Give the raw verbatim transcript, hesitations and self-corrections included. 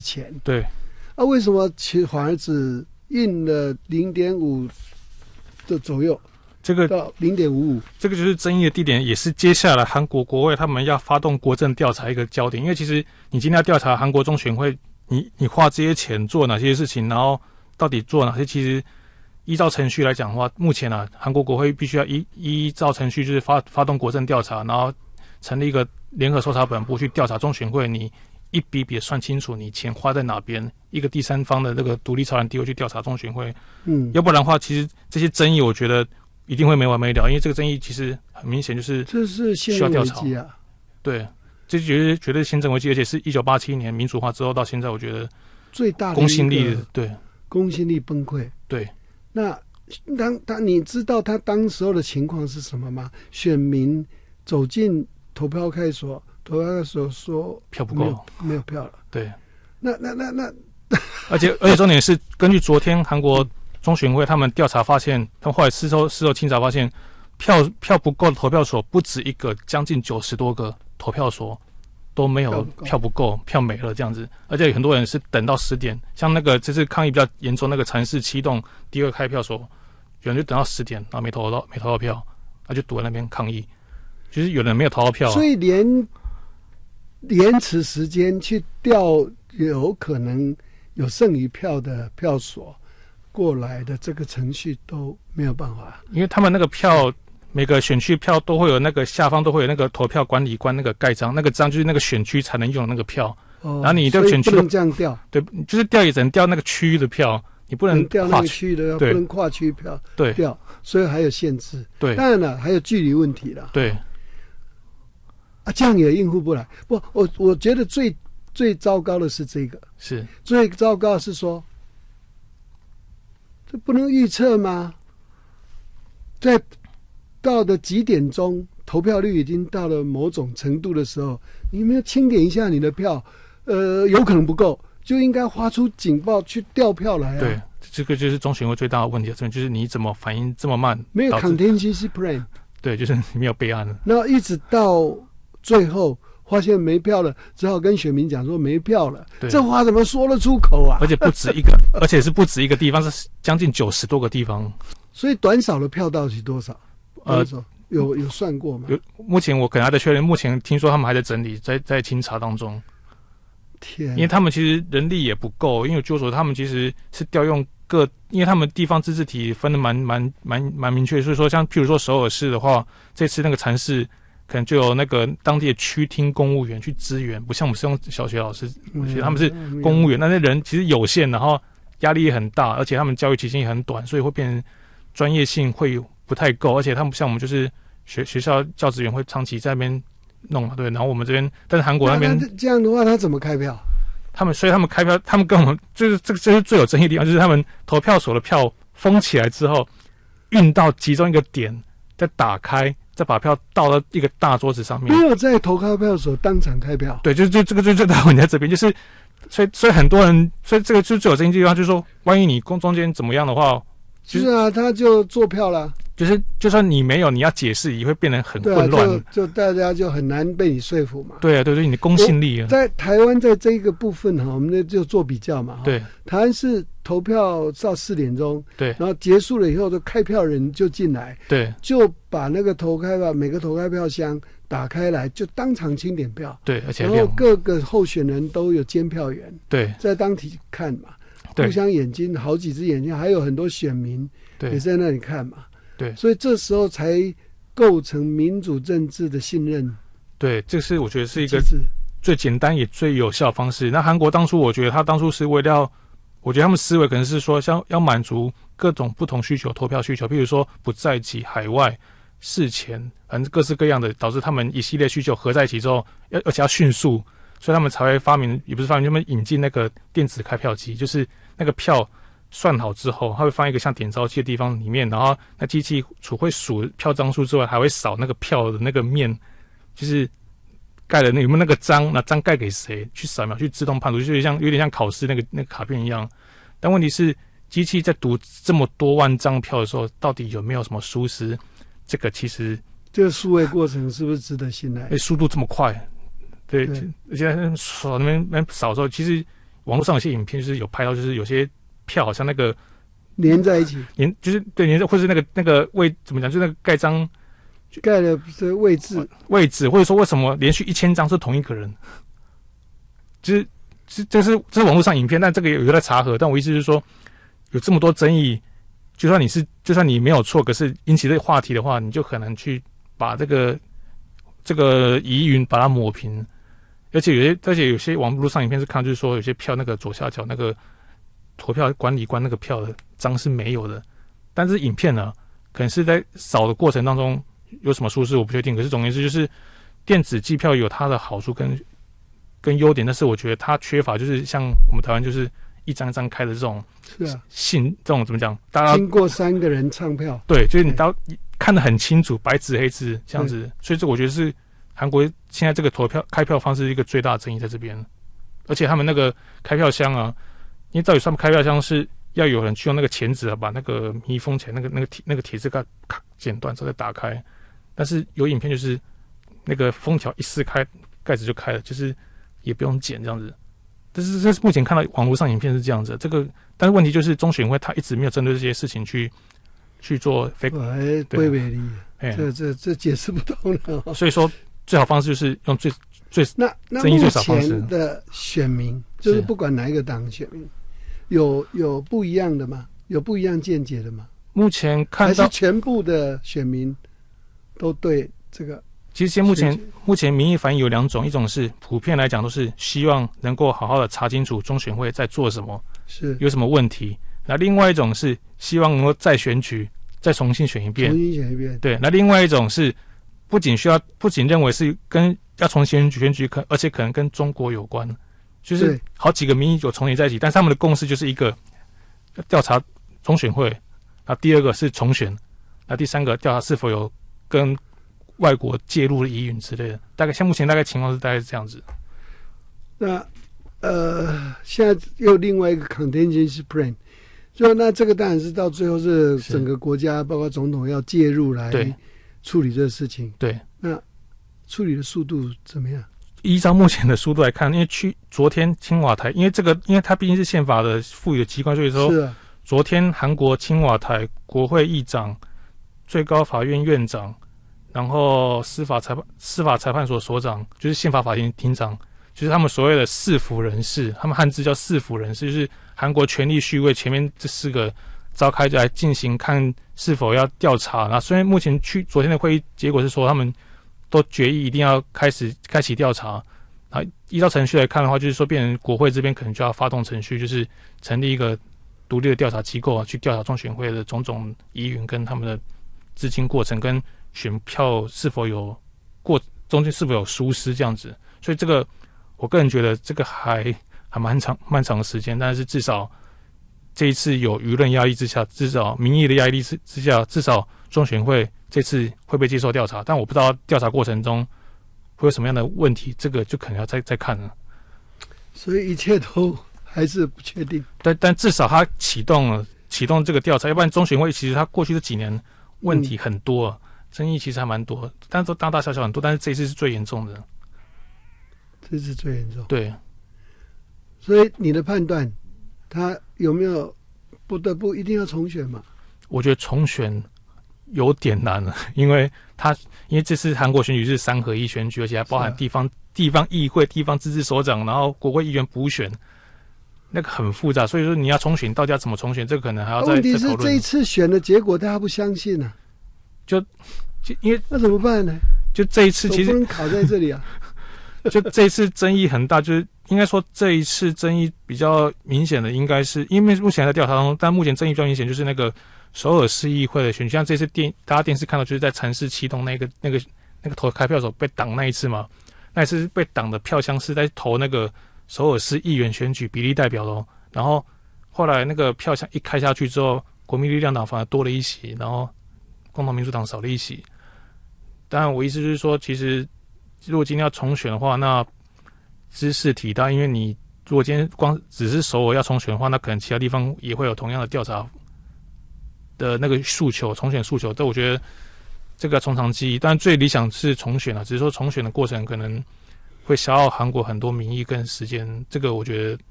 钱。 对。 啊，为什么其反而只印了零点五的左右？ 这个到零点五五， 这个就是争议的地点，也是接下来韩国国会他们要发动国政调查一个焦点。因为其实你今天要调查韩国中选会，你你花这些钱做哪些事情，然后到底做哪些，其实依照程序来讲的话，目前啊，韩国国会必须要依依照程序，就是发发动国政调查，然后成立一个联合搜查本部去调查中选会，你一笔笔算清楚你钱花在哪边，一个第三方的这个独立朝韩地位去调查中选会。嗯，要不然的话，其实这些争议，我觉得一定会没完没了，因为这个争议其实很明显就是这是需要调查啊。 对，这绝对绝对是宪政危机，而且是一九八七年民主化之后到现在，我觉得最大的公信力对公信力崩溃。 对， 那当当你知道他当时候的情况是什么吗？选民走进投票开所，投票开所说票不够， 没有, 没有票了。 对， 那那那那， 而且而且重点是，根据昨天韩国中选会他们调查发现，他们后来事后事后清查发现，票票不够的投票所不止一个，将近九十多个投票所都没有票不够，票没了这样子。而且很多人是等到十点，像那个这次抗议比较严重，那个禅寺七栋第二开票所，有人就等到十点，然后没投到没投到票，他就堵在那边抗议。就是有人没有投到票、啊， 所以连延迟时间去调有可能有剩余票的票所过来的这个程序都没有办法， 因为他们那个票每个选区票都会有那个下方都会有那个投票管理官那个盖章，那个章就是那个选区才能用的那个票。哦，然后你这个选区不能这样调， 对，就是调也只能调那个区域的票，你不能调那个区域的，不能跨区票对调，所以还有限制。 对， 当然了，还有距离问题了。 对。 啊，这样也应付不来。不，我我觉得最最糟糕的是这个， 是最糟糕的是说，这不能预测吗？在到的几点钟，投票率已经到了某种程度的时候，你们要清点一下你的票，呃，有可能不够，就应该发出警报去调票来啊。 对，这个就是中选会最大的问题，就是你怎么反应这么慢？ 没有 contingency plan。 对，就是你没有备案了。 然后一直到最后发现没票了，只好跟选民讲说没票了。这话怎么说得出口啊？ 而且不止一个，而且是不止一个地方，是将近九十多个地方。 所以短少的票到底多少？呃，有有算过吗？ 有，目前我可能还在确认。目前听说他们还在整理，在在清查当中。 天， 因为他们其实人力也不够，因为纠所他们其实是调用各，因为他们地方自治体分的蛮蛮蛮蛮明确，所以说像譬如说首尔市的话，这次那个禅寺可能就有那个当地的区厅公务员去支援，不像我们是用小学老师，而且他们是公务员，那那人其实有限，然后压力也很大，而且他们教育期间也很短，所以会变成专业性会不太够，而且他们不像我们就是学学校教职员会长期在那边弄嘛，对，然后我们这边，但是韩国那边这样的话，他怎么开票？ 他们所以他们开票，他们跟我们就是这个这是最有争议的地方，就是他们投票所的票封起来之后，运到其中一个点，再打开，再把票倒到一个大桌子上面。 没有在投开票所当场开票。 对，就就这个就就在问题在这边，就是所以所以很多人，所以这个就是最有争议的地方，就是说，万一你公中间怎么样的话， 就是、是啊，他就做票了。 就是就算你没有，你要解释也会变得很混乱、 啊，就, 就大家就很难被你说服嘛。 对啊，对对，你的公信力啊。 在台湾在这个部分哈，我们就做比较嘛。 对， 台湾是投票到四点钟， 对， 然后结束了以后，就开票人就进来， 对， 就把那个投开票每个投开票箱打开来，就当场清点票。 对，而且然后各个候选人都有监票员， 对， 在当体看嘛，互相眼睛好几只眼睛，还有很多选民也在那里看嘛。 对， 所以这时候才构成民主政治的信任。 对，这是我觉得是一个最简单也最有效的方式。那韩国当初，我觉得他当初是为了要，我觉得他们思维可能是说，像要满足各种不同需求，投票需求，譬如说不在籍、海外、事前，反正各式各样的，导致他们一系列需求合在一起之后，要而且要迅速，所以他们才会发明，也不是发明，他们引进那个电子开票机，就是那个票算好之后，它会放一个像点钞机的地方里面，然后那机器除会数票张数之外，还会扫那个票的那个面，就是盖了那有没有那个章，那章盖给谁去扫描，去自动判读，就像有点像考试那个那个卡片一样。但问题是，机器在读这么多万张票的时候，到底有没有什么疏失？这个其实这个数位过程是不是值得信赖？ 哎，速度这么快，对，而且扫那边那边扫的时候，其实网络上有些影片就是有拍到，就是有些票好像那个连在一起， 连就是对连在，或是那个那个位怎么讲，就是那个盖章盖的是位置位置，或者说为什么连续一千张是同一个人，就是这这是这是网络上影片，但这个有在查核，但我意思是说，有这么多争议，就算你是就算你没有错，可是引起这个话题的话，你就很难去把这个这个疑云把它抹平。而且有些，而且有些网络上影片是看，就是说有些票那个左下角那个投票管理官那个票的章是没有的，但是影片呢，可能是在扫的过程当中有什么疏失，我不确定。可是总而言之，就是电子计票有它的好处跟跟优点，但是我觉得它缺乏就是像我们台湾就是一张一张开的这种是啊信，这种怎么讲？大家经过三个人唱票， 对，就是你都看得很清楚，白纸黑字这样子，所以这我觉得是。韩国现在这个投票开票方式一个最大的争议在这边，而且他们那个开票箱啊，因为照理说他们开票箱是要有人去用那个钳子啊，把那个密封起来，那个那个铁那个铁质盖咔剪断之后再打开。但是有影片就是那个封条一撕开，盖子就开了，就是也不用剪这样子。但是这是目前看到网络上影片是这样子，这个但是问题就是中选会他一直没有针对这些事情去去做 fake， 哎，不美丽， 哎， 这这这解释不通了、哦。 所以说。最好方式就是用最最那那目前的选民，就是不管哪一个党选民，有有不一样的吗？有不一样见解的吗？ 目前看到还是全部的选民都对这个？ 其实目前目前民意反应有两种，一种是普遍来讲都是希望能够好好的查清楚中选会在做什么， 是有什么问题。那另外一种是希望能够再选举，再重新选一遍， 重新选一遍。 对，那另外一种是。不仅需要，不仅认为是跟要重新选举，可而且可能跟中国有关，就是好几个民意有重叠在一起，但是他们的共识就是一个调查中选会，那第二个是重选，那第三个调查是否有跟外国介入的疑云之类的，大概像目前大概情况是大概是这样子。 那呃，现在又另外一个 contingency plan， 就那这个当然是到最后是整个国家包括总统要介入来。 对。 处理这个事情， 对， 那处理的速度怎么样？ 依照目前的速度来看，因为去昨天青瓦台，因为这个，因为它毕竟是宪法的赋予的机关，所以说， 是啊， 昨天韩国青瓦台国会议长、最高法院院长，然后司法裁判司法裁判所所长，就是宪法法庭庭长，就是他们所谓的四府人士，他们汉字叫四府人士，就是韩国权力序位前面这四个。召开来进行看是否要调查，那虽然目前去昨天的会议结果是说他们都决议一定要开始开启调查，啊，依照程序来看的话，就是说变成国会这边可能就要发动程序，就是成立一个独立的调查机构啊，去调查中选会的种种疑云跟他们的资金过程跟选票是否有过中间是否有疏失这样子，所以这个我个人觉得这个还还蛮长漫长的时间，但是至少。这一次有舆论压力之下，至少民意的压力之之下，至少中选会这次会被接受调查，但我不知道调查过程中会有什么样的问题，这个就可能要再再看了。 所以一切都还是不确定。 但但至少他启动了启动这个调查，要不然中选会其实他过去这几年问题很多，嗯、争议其实还蛮多，但是都大大小小很多，但是这一次是最严重的。 这次最严重。 对。 所以你的判断？他有没有不得不一定要重选嘛？ 我觉得重选有点难了，因为他因为这次韩国选举是三合一选举，而且还包含地方、啊、地方议会、地方自治首长，然后国会议员补选，那个很复杂。所以说你要重选，到底要怎么重选，这个可能还要再、啊、 问题是这一次选的结果，大家不相信啊， 就就因为那怎么办呢？ 就这一次其实不能卡在这里啊。 就这一次争议很大，就是应该说这一次争议比较明显的，应该是因为目前在调查中，但目前争议比较明显就是那个首尔市议会的选举，像这次电大家电视看到，就是在禅寺启动那个那个那个投开票手被挡那一次嘛，那一次被挡的票箱是在投那个首尔市议员选举比例代表的哦，然后后来那个票箱一开下去之后，国民力量党反而多了一席，然后共同民主党少了一席。当然我意思就是说，其实如果今天要重选的话，那知识体大，因为你如果今天光只是首尔要重选的话，那可能其他地方也会有同样的调查的那个诉求，重选诉求。但我觉得这个从长计议，但最理想是重选啊，只是说重选的过程可能会消耗韩国很多民意跟时间，这个我觉得